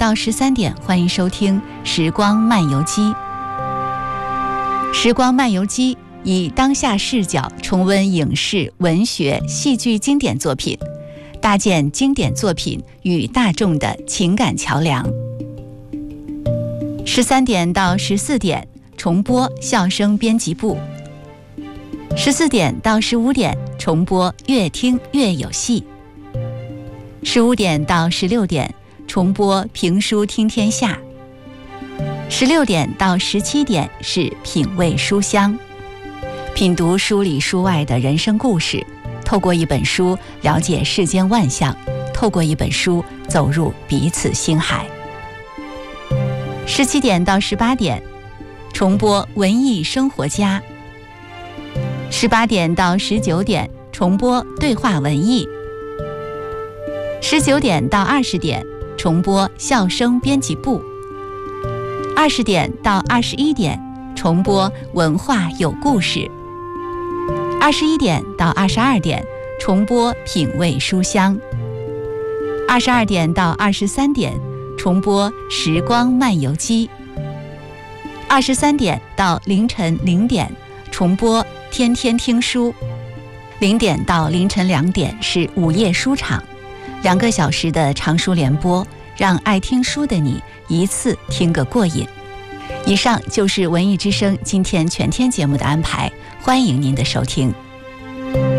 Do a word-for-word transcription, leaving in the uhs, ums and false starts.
到十三点，欢迎收听《时光漫游记》。时光漫游记以当下视角重温影视、文学、戏剧经典作品，搭建经典作品与大众的情感桥梁。十三点到十四点重播笑声编辑部，十四点到十五点重播越听越有戏，十五点到十六点重播评书听天下，十六点到十七点是品味书香，品读书里书外的人生故事，透过一本书了解世间万象，透过一本书走入彼此心海。十七点到十八点重播文艺生活家，十八点到十九点重播对话文艺，十九点到二十点重播笑声编辑部，二十点到二十一点重播文化有故事，二十一点到二十二点重播品味书香，二十二点到二十三点重播时光漫游记，二十三点到凌晨零点重播天天听书，零点到凌晨两点是午夜书场，两个小时的长书联播，让爱听书的你一次听个过瘾。以上就是文艺之声今天全天节目的安排，欢迎您的收听。